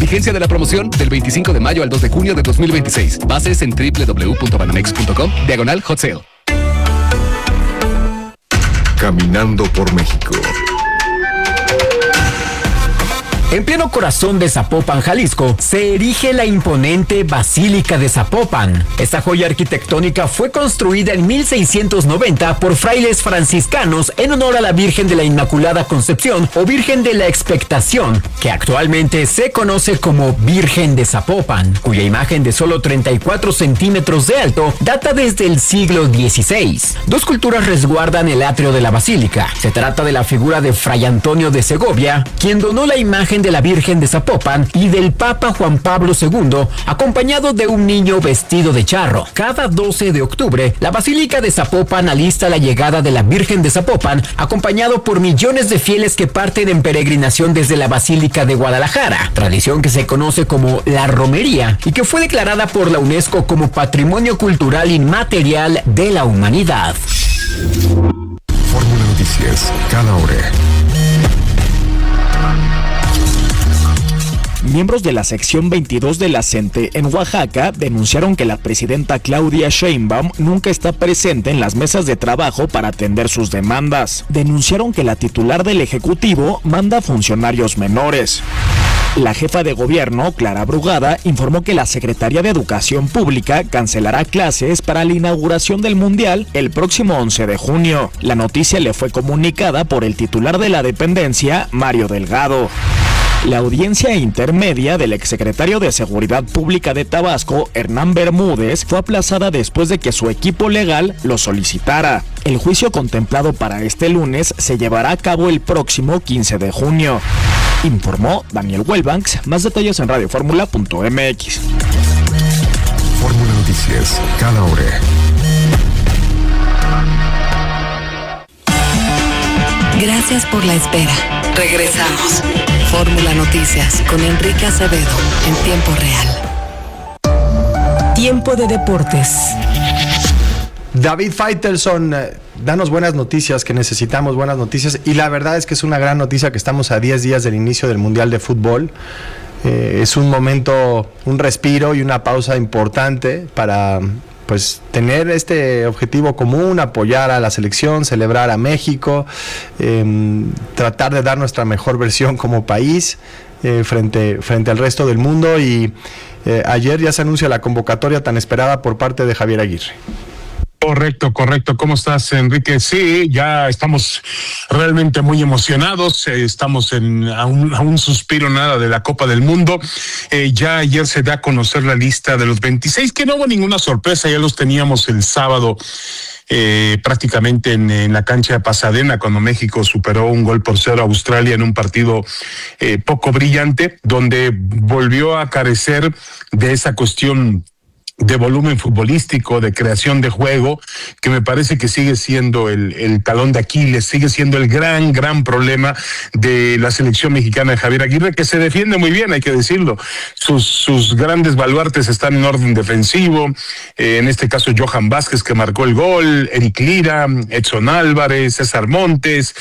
Vigencia de la promoción del 25 de mayo al 2 de junio de 2026. Bases en www.banamex.com/hot sale. Caminando por México. En pleno corazón de Zapopan, Jalisco, se erige la imponente Basílica de Zapopan. Esta joya arquitectónica fue construida en 1690 por frailes franciscanos en honor a la Virgen de la Inmaculada Concepción o Virgen de la Expectación, que actualmente se conoce como Virgen de Zapopan, cuya imagen de solo 34 centímetros de alto data desde el siglo XVI. Dos culturas resguardan el atrio de la basílica. Se trata de la figura de Fray Antonio de Segovia, quien donó la imagen de la Virgen de Zapopan, y del Papa Juan Pablo II, acompañado de un niño vestido de charro. Cada 12 de octubre, la Basílica de Zapopan alista la llegada de la Virgen de Zapopan, acompañado por millones de fieles que parten en peregrinación desde la Basílica de Guadalajara, tradición que se conoce como la romería y que fue declarada por la UNESCO como Patrimonio Cultural Inmaterial de la Humanidad. Fórmula Noticias, cada hora. Miembros de la sección 22 de la CENTE en Oaxaca denunciaron que la presidenta Claudia Sheinbaum nunca está presente en las mesas de trabajo para atender sus demandas. Denunciaron que la titular del Ejecutivo manda funcionarios menores. La jefa de gobierno, Clara Brugada, informó que la Secretaría de Educación Pública cancelará clases para la inauguración del Mundial el próximo 11 de junio. La noticia le fue comunicada por el titular de la dependencia, Mario Delgado. La audiencia intermedia del exsecretario de Seguridad Pública de Tabasco, Hernán Bermúdez, fue aplazada después de que su equipo legal lo solicitara. El juicio contemplado para este lunes se llevará a cabo el próximo 15 de junio. Informó Daniel Welbanks. Más detalles en radioformula.mx. Fórmula Noticias, cada hora. Gracias por la espera. Regresamos. Fórmula Noticias con Enrique Acevedo en tiempo real. Tiempo de deportes. David Faitelson, danos buenas noticias, que necesitamos buenas noticias, y la verdad es que es una gran noticia que estamos a 10 días del inicio del Mundial de Fútbol. Es un momento, un respiro y una pausa importante para pues tener este objetivo común, apoyar a la selección, celebrar a México, tratar de dar nuestra mejor versión como país frente al resto del mundo, y ayer ya se anuncia la convocatoria tan esperada por parte de Javier Aguirre. Correcto. ¿Cómo estás, Enrique? Sí, ya estamos realmente muy emocionados. Estamos a un suspiro nada de la Copa del Mundo. Ya ayer se da a conocer la lista de los 26, que no hubo ninguna sorpresa, ya los teníamos el sábado. Prácticamente en la cancha de Pasadena, cuando México superó 1-0 a Australia en un partido poco brillante, donde volvió a carecer de esa cuestión de volumen futbolístico, de creación de juego, que me parece que sigue siendo el talón de Aquiles, sigue siendo el gran problema de la selección mexicana de Javier Aguirre, que se defiende muy bien, hay que decirlo. Sus grandes baluartes están en orden defensivo, en este caso Johan Vázquez, que marcó el gol, Eric Lira, Edson Álvarez, César Montes,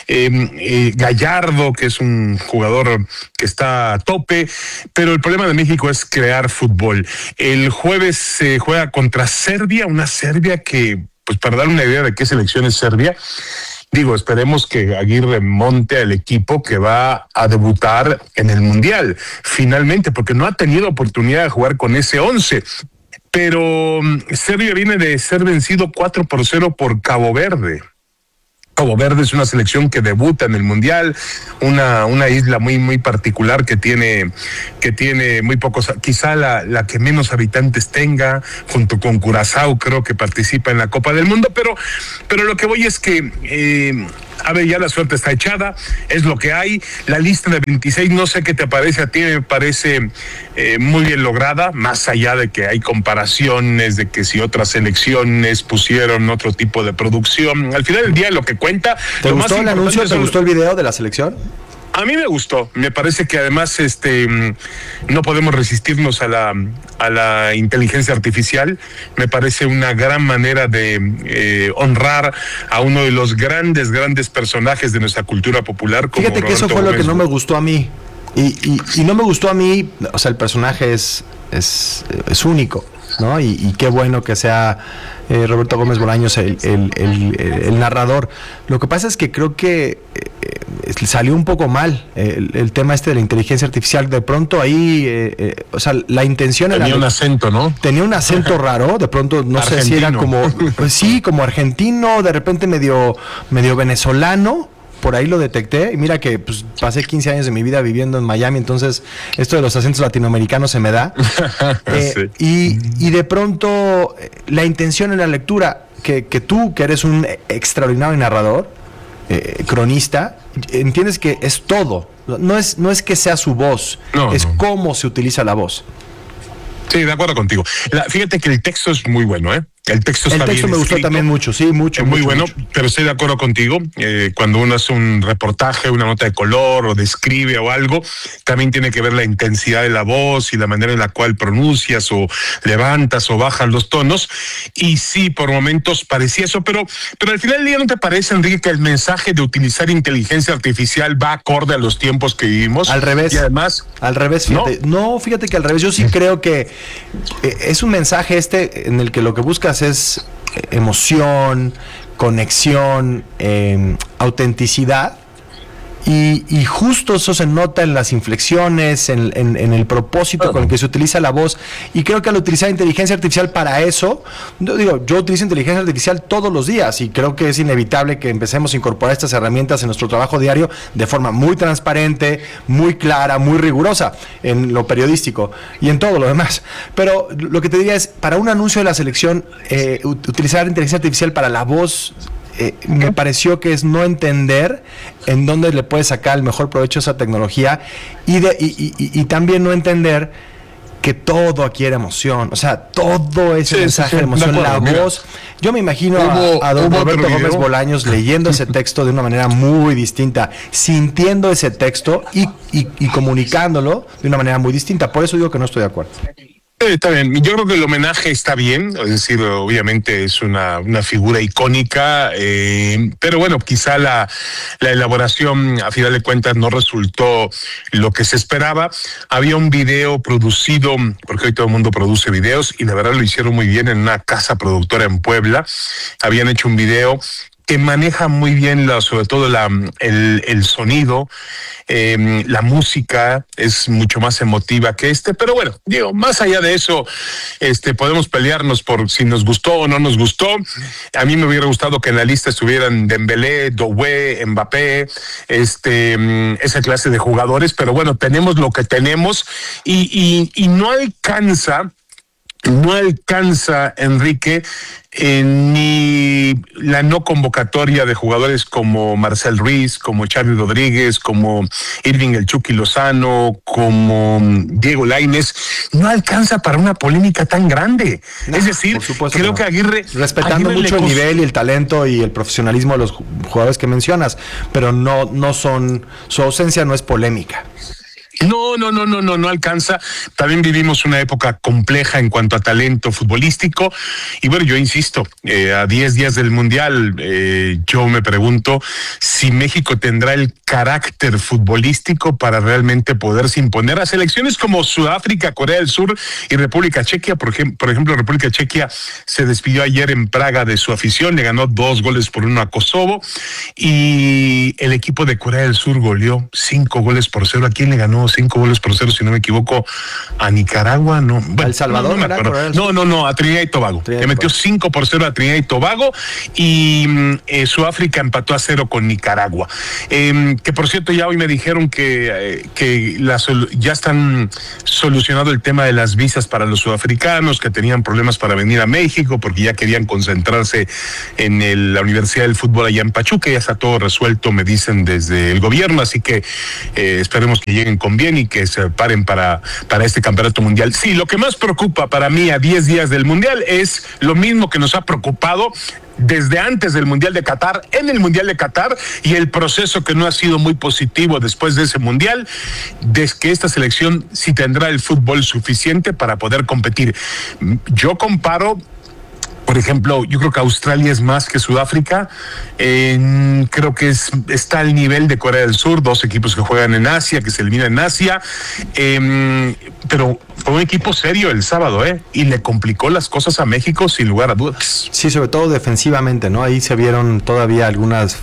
Gallardo, que es un jugador que está a tope, pero el problema de México es crear fútbol. El jueves se juega contra Serbia, una Serbia que, pues para dar una idea de qué selección es Serbia, esperemos que Aguirre monte al equipo que va a debutar en el Mundial, finalmente, porque no ha tenido oportunidad de jugar con ese 11. Pero Serbia viene de ser vencido 4-0 por Cabo Verde. Cabo Verde es una selección que debuta en el Mundial, una isla muy particular que tiene muy pocos, quizá la que menos habitantes tenga, junto con Curazao, creo que participa en la Copa del Mundo, pero lo que voy es que ya la suerte está echada, es lo que hay. La lista de 26, no sé qué te parece a ti, me parece muy bien lograda, más allá de que hay comparaciones de que si otras selecciones pusieron otro tipo de producción. Al final del día lo que cuenta... ¿Te gustó el anuncio? ¿Te gustó el video de la selección? A mí me gustó, me parece que además no podemos resistirnos a la inteligencia artificial. Me parece una gran manera de honrar a uno de los grandes personajes de nuestra cultura popular. Como Fíjate que Roberto eso fue lo Gómez. que no me gustó a mí. Y no me gustó a mí, o sea, el personaje es único, ¿no? Y qué bueno que sea Roberto Gómez Bolaños el narrador. Lo que pasa es que creo que salió un poco mal el tema de la inteligencia artificial. De pronto ahí, o sea, la intención tenía un acento, ¿no? Tenía un acento raro, de pronto no argentino. Sé si era como, pues sí, como argentino, de repente medio venezolano. Por ahí lo detecté, y mira que pues, pasé 15 años de mi vida viviendo en Miami, entonces esto de los acentos latinoamericanos se me da. Sí. Y de pronto la intención en la lectura, que tú, que eres un extraordinario narrador, cronista, entiendes que es todo, no es que sea su voz, es cómo se utiliza la voz. Sí, de acuerdo contigo. Fíjate que el texto es muy bueno, ¿eh? El texto está bien me gustó escrito, también mucho, sí, mucho. Es muy mucho, bueno, mucho. Pero estoy de acuerdo contigo. Cuando uno hace un reportaje, una nota de color o describe o algo, también tiene que ver la intensidad de la voz y la manera en la cual pronuncias o levantas o bajas los tonos. Y sí, por momentos parecía eso, pero al final del día, ¿no te parece, Enrique, que el mensaje de utilizar inteligencia artificial va acorde a los tiempos que vivimos? Al revés. Y además, al revés, fíjate. No, fíjate que al revés. Yo sí creo que es un mensaje en el que lo que buscas es emoción, conexión, autenticidad, y justo eso se nota en las inflexiones, en el propósito con el que se utiliza la voz. Y creo que al utilizar inteligencia artificial para eso, yo utilizo inteligencia artificial todos los días, y creo que es inevitable que empecemos a incorporar estas herramientas en nuestro trabajo diario de forma muy transparente, muy clara, muy rigurosa en lo periodístico y en todo lo demás. Pero lo que te diría es, para un anuncio de la selección, utilizar inteligencia artificial para la voz, me pareció que es no entender en dónde le puedes sacar el mejor provecho a esa tecnología, y también no entender que todo aquí era emoción, o sea, todo ese mensaje de emoción, la voz. Yo me imagino a don Roberto Gómez Bolaños leyendo ese texto de una manera muy distinta, sintiendo ese texto y comunicándolo de una manera muy distinta. Por eso digo que no estoy de acuerdo. Está bien, yo creo que el homenaje está bien, es decir, obviamente es una figura icónica, pero bueno, quizá la elaboración a final de cuentas no resultó lo que se esperaba. Había un video producido, porque hoy todo el mundo produce videos, y la verdad lo hicieron muy bien en una casa productora en Puebla. Habían hecho un video que maneja muy bien sobre todo el sonido, la música es mucho más emotiva que pero bueno, digo, más allá de eso, podemos pelearnos por si nos gustó o no nos gustó. A mí me hubiera gustado que en la lista estuvieran Dembélé, Doué, Mbappé, esa clase de jugadores, pero bueno, tenemos lo que tenemos, y no alcanza, Enrique, ni la no convocatoria de jugadores como Marcel Ruiz, como Xavi Rodríguez, como Irving El Chucky Lozano, como Diego Lainez, no alcanza para una polémica tan grande. Es decir, creo que Aguirre, respetando mucho el nivel y el talento y el profesionalismo de los jugadores que mencionas, pero no son, su ausencia no es polémica. No alcanza. También vivimos una época compleja en cuanto a talento futbolístico, y bueno, yo insisto, a 10 días del Mundial, yo me pregunto si México tendrá el carácter futbolístico para realmente poderse imponer a selecciones como Sudáfrica, Corea del Sur y República Chequia. Por ejemplo, República Chequia se despidió ayer en Praga de su afición, le ganó 2-1 a Kosovo, y el equipo de Corea del Sur goleó 5-0. ¿A quién le ganó 5-0, si no me equivoco? A Nicaragua, no. Bueno, ¿El Salvador? No, a Trinidad y Tobago. Le metió 5-0 a Trinidad y Tobago, y Sudáfrica empató 0 con Nicaragua. Que por cierto, ya hoy me dijeron que ya están solucionado el tema de las visas para los sudafricanos que tenían problemas para venir a México porque ya querían concentrarse en la Universidad del Fútbol allá en Pachuca. Ya está todo resuelto, me dicen desde el gobierno, así que esperemos que lleguen con bien y que se preparen para este campeonato mundial. Sí, lo que más preocupa para mí a 10 días del mundial es lo mismo que nos ha preocupado desde antes del Mundial de Qatar, en el Mundial de Qatar, y el proceso que no ha sido muy positivo después de ese Mundial, de que esta selección sí tendrá el fútbol suficiente para poder competir. Yo comparo Por ejemplo, yo creo que Australia es más que Sudáfrica. Creo que está al nivel de Corea del Sur, 2 equipos que juegan en Asia, que se eliminan en Asia. Pero fue un equipo serio el sábado, y le complicó las cosas a México sin lugar a dudas. Sí, sobre todo defensivamente, ¿no? Ahí se vieron todavía algunas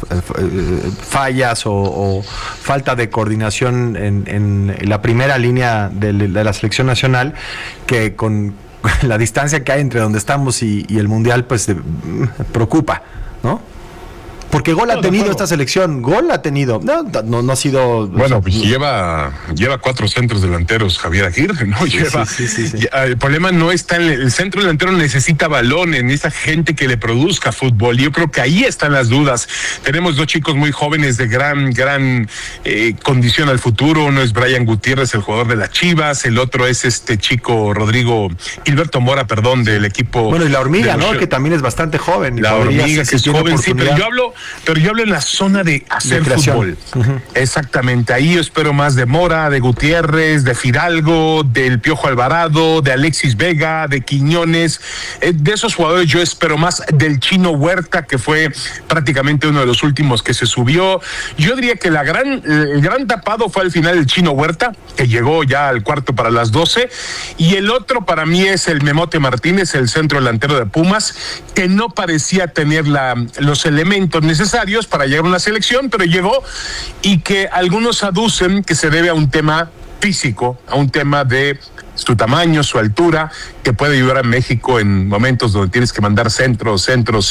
fallas o falta de coordinación en la primera línea de la selección nacional, que con la distancia que hay entre donde estamos y el Mundial, pues preocupa, ¿no? Porque gol ha tenido esta selección, gol ha tenido, no ha sido... Bueno, pues lleva 4 centros delanteros Javier Aguirre, ¿no? Sí. El problema no está en el centro delantero, necesita balones, necesita gente que le produzca fútbol. Yo creo que ahí están las dudas. Tenemos 2 chicos muy jóvenes de gran condición al futuro. Uno es Brian Gutiérrez, el jugador de las Chivas, el otro es este chico Gilberto Mora, del equipo... Bueno, y la Hormiga, ¿no? Que también es bastante joven. La Hormiga, que es joven, sí, pero yo hablo en la zona de hacer fútbol. Uh-huh. Exactamente, ahí yo espero más de Mora, de Gutiérrez, de Fidalgo, del Piojo Alvarado, de Alexis Vega, de Quiñones, de esos jugadores yo espero más, del Chino Huerta, que fue prácticamente uno de los últimos que se subió. Yo diría que el gran tapado fue al final el Chino Huerta, que llegó ya al cuarto para las 12, y el otro para mí es el Memote Martínez, el centro delantero de Pumas, que no parecía tener los elementos necesarios para llegar a una selección, pero llegó, y que algunos aducen que se debe a un tema físico, a un tema de su tamaño, su altura, que puede ayudar a México en momentos donde tienes que mandar centros,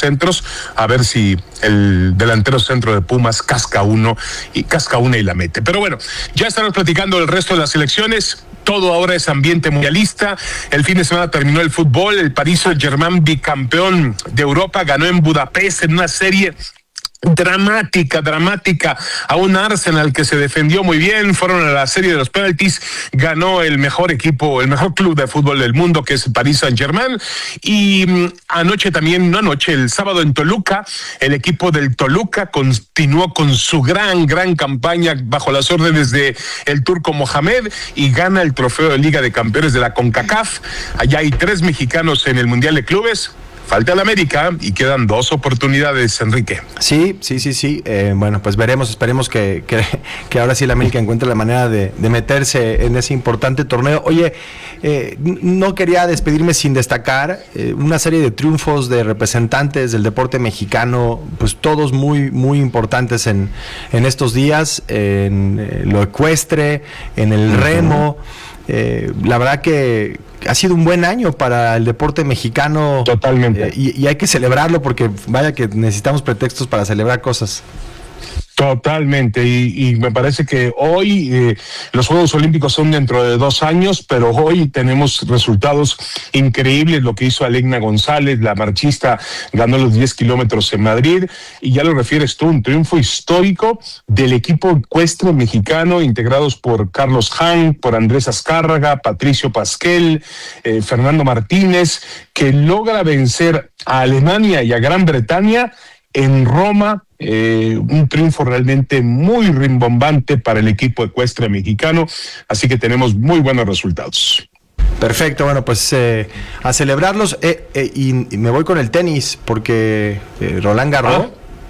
a ver si el delantero centro de Pumas casca una y la mete. Pero bueno, ya estaremos platicando del resto de las selecciones. Todo ahora es ambiente mundialista. El fin de semana terminó el fútbol. El Paris Saint-Germain, bicampeón de Europa, ganó en Budapest en una serie dramática a un Arsenal que se defendió muy bien. Fueron a la serie de los penaltis, ganó el mejor club de fútbol del mundo, que es el Paris Saint-Germain. Y el sábado en Toluca, el equipo del Toluca continuó con su gran campaña bajo las órdenes de el turco Mohamed y gana el trofeo de Liga de Campeones de la CONCACAF. Allá hay 3 mexicanos en el Mundial de Clubes. Falta el América y quedan 2 oportunidades, Enrique. Sí. Bueno, pues esperemos que ahora sí el América encuentre la manera de meterse en ese importante torneo. Oye, no quería despedirme sin destacar una serie de triunfos de representantes del deporte mexicano, pues todos muy, muy importantes en estos días, en lo ecuestre, en el remo. La verdad que ha sido un buen año para el deporte mexicano. Totalmente. Y hay que celebrarlo, porque vaya que necesitamos pretextos para celebrar cosas. Totalmente, y me parece que hoy los Juegos Olímpicos son dentro de 2 años, pero hoy tenemos resultados increíbles. Lo que hizo Alegna González, la marchista, ganó los 10 kilómetros en Madrid, y ya lo refieres tú, un triunfo histórico del equipo ecuestre mexicano, integrados por Carlos Han, por Andrés Azcárraga, Patricio Pasquel, Fernando Martínez, que logra vencer a Alemania y a Gran Bretaña en Roma. Un triunfo realmente muy rimbombante para el equipo ecuestre mexicano, así que tenemos muy buenos resultados. Perfecto, bueno, pues a celebrarlos, y me voy con el tenis, porque Roland Garros,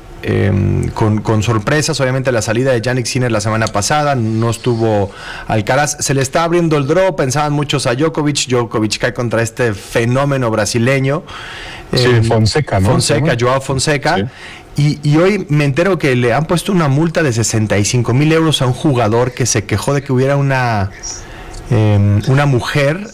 con sorpresas, obviamente la salida de Jannik Sinner la semana pasada, no estuvo Alcaraz, se le está abriendo el draw, pensaban muchos a Djokovic cae contra este fenómeno brasileño, Fonseca, ¿no? Joao Fonseca. Sí. Y hoy me entero que le han puesto una multa de 65,000 euros a un jugador que se quejó de que hubiera una mujer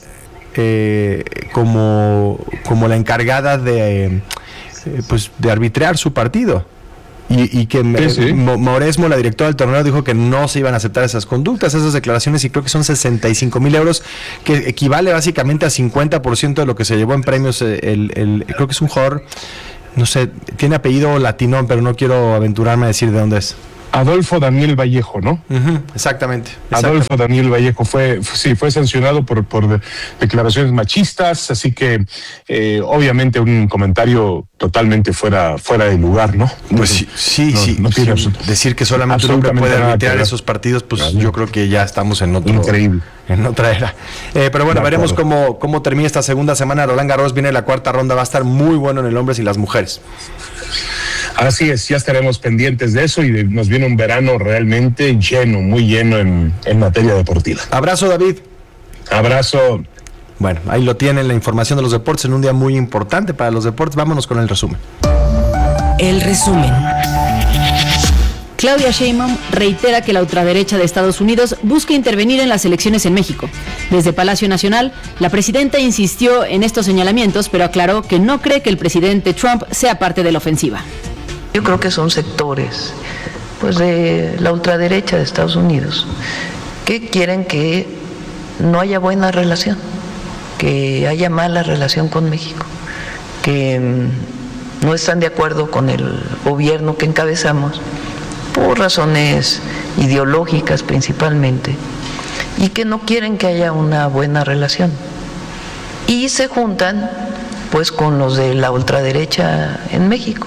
como la encargada de arbitrar su partido. Y que Moresmo, la directora del torneo, dijo que no se iban a aceptar esas conductas, esas declaraciones, y creo que son 65,000 euros, que equivale básicamente a 50% de lo que se llevó en premios. Creo que es un jugador, no sé, tiene apellido latino, pero no quiero aventurarme a decir de dónde es. Adolfo Daniel Vallejo, ¿no? Exactamente. Adolfo Daniel Vallejo fue sancionado por declaraciones machistas, así que obviamente un comentario totalmente fuera de lugar, ¿no? Pues sí. Decir que solamente un hombre puede arbitrar esos partidos, pues claro. Yo creo que ya estamos en otro... Increíble. En otra era. Pero bueno, veremos cómo termina esta segunda semana. Roland Garros viene la cuarta ronda, va a estar muy bueno en el hombres y las mujeres. Así es, ya estaremos pendientes de eso y nos viene un verano realmente lleno, muy lleno en materia deportiva. Abrazo, David. Abrazo. Bueno, ahí lo tienen, la información de los deportes en un día muy importante para los deportes. Vámonos con el resumen. El resumen. Claudia Sheinbaum reitera que la ultraderecha de Estados Unidos busca intervenir en las elecciones en México. Desde Palacio Nacional, la presidenta insistió en estos señalamientos, pero aclaró que no cree que el presidente Trump sea parte de la ofensiva. Yo creo que son sectores de la ultraderecha de Estados Unidos que quieren que no haya buena relación, que haya mala relación con México, que no están de acuerdo con el gobierno que encabezamos por razones ideológicas principalmente, y que no quieren que haya una buena relación. Y se juntan con los de la ultraderecha en México.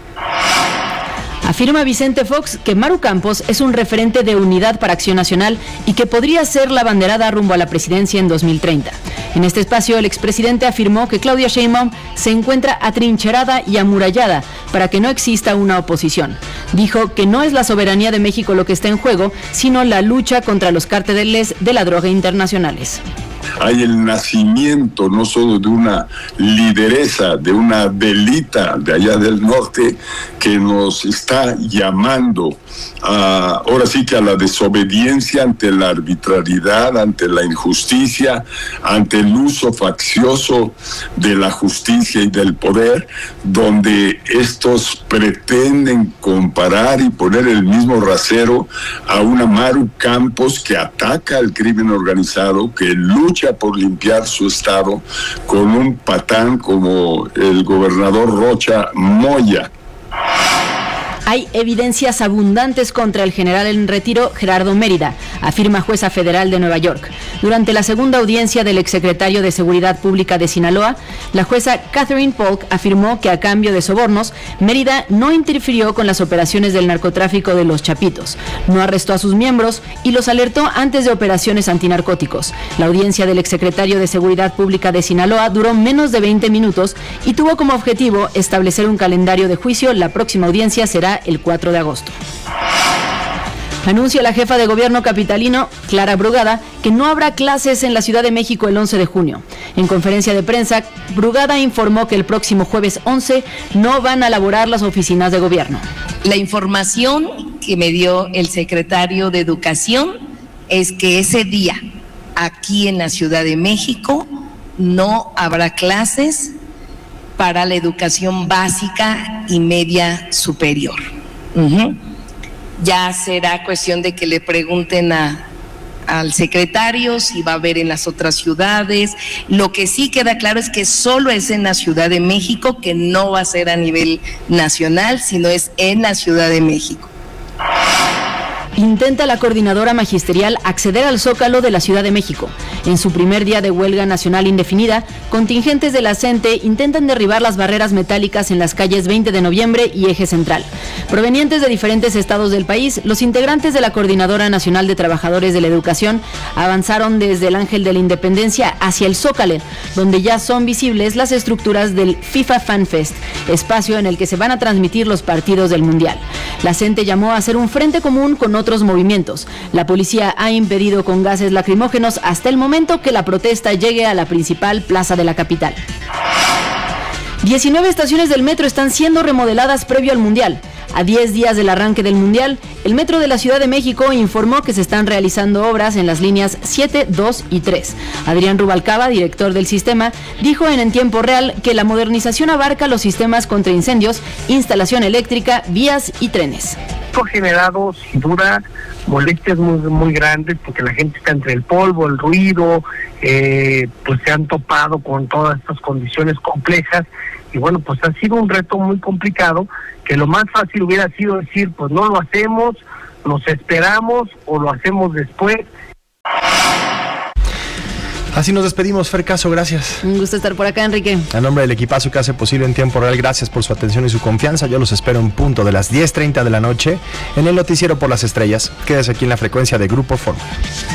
Afirma Vicente Fox que Maru Campos es un referente de Unidad para Acción Nacional y que podría ser la abanderada rumbo a la presidencia en 2030. En este espacio, el expresidente afirmó que Claudia Sheinbaum se encuentra atrincherada y amurallada para que no exista una oposición. Dijo que no es la soberanía de México lo que está en juego, sino la lucha contra los cárteles de la droga internacionales. Hay el nacimiento no solo de una lideresa, de una velita de allá del norte que nos está llamando ahora sí que a la desobediencia ante la arbitrariedad, ante la injusticia, ante el uso faccioso de la justicia y del poder, donde estos pretenden comparar y poner el mismo rasero a una Maru Campos que ataca al crimen organizado, que lucha por limpiar su estado con un patán como el gobernador Rocha Moya. Hay evidencias abundantes contra el general en retiro Gerardo Mérida, afirma jueza federal de Nueva York. Durante la segunda audiencia del exsecretario de Seguridad Pública de Sinaloa, la jueza Catherine Polk afirmó que a cambio de sobornos, Mérida no interfirió con las operaciones del narcotráfico de los Chapitos, no arrestó a sus miembros y los alertó antes de operaciones antinarcóticos. La audiencia del exsecretario de Seguridad Pública de Sinaloa duró menos de 20 minutos y tuvo como objetivo establecer un calendario de juicio. La próxima audiencia será el 4 de agosto. Anuncia la jefa de gobierno capitalino, Clara Brugada, que no habrá clases en la Ciudad de México el 11 de junio. En conferencia de prensa, Brugada informó que el próximo jueves 11 no van a laborar las oficinas de gobierno. La información que me dio el secretario de Educación es que ese día, aquí en la Ciudad de México, no habrá clases para la educación básica y media superior. Ya será cuestión de que le pregunten al secretario si va a haber en las otras ciudades. Lo que sí queda claro es que solo es en la Ciudad de México, que no va a ser a nivel nacional, sino es en la Ciudad de México. Intenta la coordinadora magisterial acceder al Zócalo de la Ciudad de México. En su primer día de huelga nacional indefinida, contingentes de la CENTE intentan derribar las barreras metálicas en las calles 20 de noviembre y Eje Central. Provenientes de diferentes estados del país, los integrantes de la Coordinadora Nacional de Trabajadores de la Educación avanzaron desde el Ángel de la Independencia hacia el Zócalo, donde ya son visibles las estructuras del FIFA Fan Fest, espacio en el que se van a transmitir los partidos del Mundial. La CENTE llamó a hacer un frente común con otros movimientos. La policía ha impedido con gases lacrimógenos hasta el momento que la protesta llegue a la principal plaza de la capital. 19 estaciones del metro están siendo remodeladas previo al Mundial. A 10 días del arranque del Mundial, el Metro de la Ciudad de México informó que se están realizando obras en las líneas 7, 2 y 3. Adrián Rubalcaba, director del sistema, dijo en tiempo real que la modernización abarca los sistemas contra incendios, instalación eléctrica, vías y trenes. Esto ha generado, sin duda, molestias muy grandes, porque la gente está entre el polvo, el ruido, pues se han topado con todas estas condiciones complejas, y bueno, pues ha sido un reto muy complicado, que lo más fácil hubiera sido decir, pues no lo hacemos, nos esperamos o lo hacemos después. Así nos despedimos, Fer Caso, gracias. Un gusto estar por acá, Enrique. A nombre del equipazo que hace posible en tiempo real, gracias por su atención y su confianza. Yo los espero en punto de las 10:30 de la noche en el Noticiero por las Estrellas. Quédese aquí en la frecuencia de Grupo Fórmula.